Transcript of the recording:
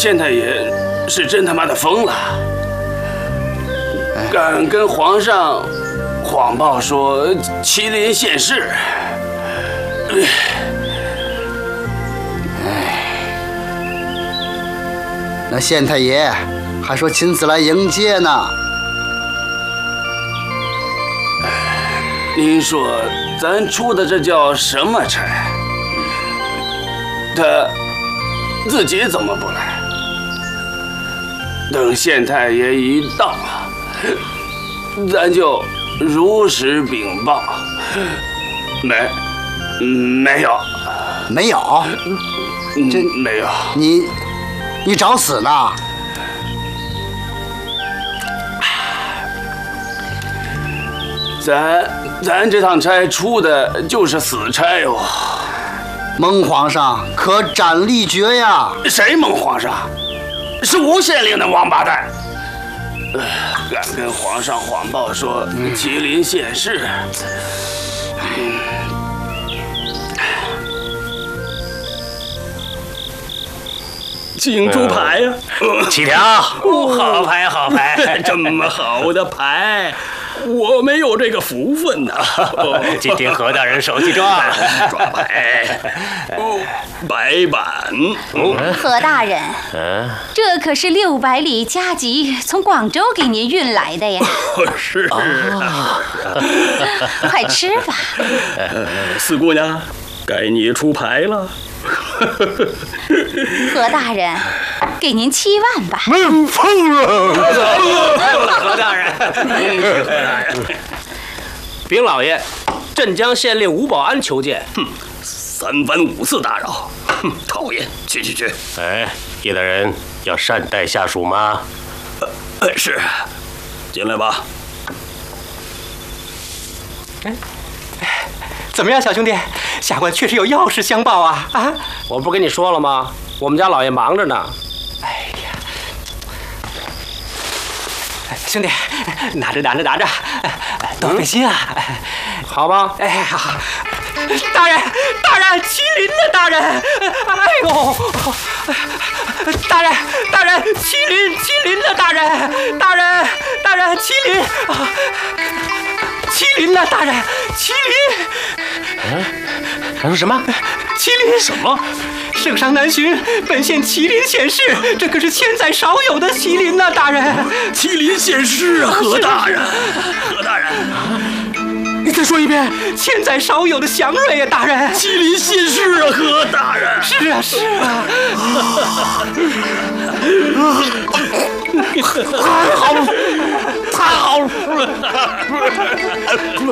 县太爷是真他妈的疯了，敢跟皇上谎报说麒麟现世。 那县太爷还说亲自来迎接呢。 您说咱出的这叫什么差？他自己怎么不来？等县太爷一到，咱就如实禀报。没有， 这没有。 你找死呢？ 咱这趟差出的就是死差哟。 蒙皇上可斩立决呀！ 谁蒙皇上？是吴县令的王八蛋！敢跟皇上谎报说麒麟现世。 请出牌呀！ 起条，好牌好牌， 这么好的牌，我没有这个福分呐。 今天何大人手气壮， 抓牌，白板。 何大人，这可是600里加急从广州给您运来的呀。 是啊， 快吃吧。 四姑娘，该你出牌了。 何大人，给您7万吧。 何大人，禀老爷，镇江县令吴保安求见。 3番5次打扰，讨厌！去。 哎，叶大人要善待下属吗？ 是，进来吧。 怎么样，小兄弟？下官确实有要事相报啊！ 我不跟你说了吗？我们家老爷忙着呢。 哎呀，兄弟，拿着，多费心啊！ 好吧。 哎，好。大人，麒麟呢？大人，哎呦！大人，麒麟呢？大人，麒麟啊！麒麟呢？大人，麒麟！ 他说什么？ 麒麟什么？ 圣上南巡，本县麒麟现世，这可是千载少有的麒麟呐！大人， 麒麟现世啊！何大人， 你再说一遍，千载少有的祥瑞呀！大人， 麒麟现世啊！何大人， 是啊。 太好了！